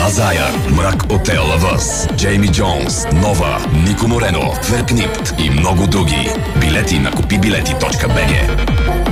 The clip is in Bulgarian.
Азая, Мрак от Лавъс, Джейми Джонс, Нова, Нико Морено, Феркнипт и много други. Билети на купиbileti.bg.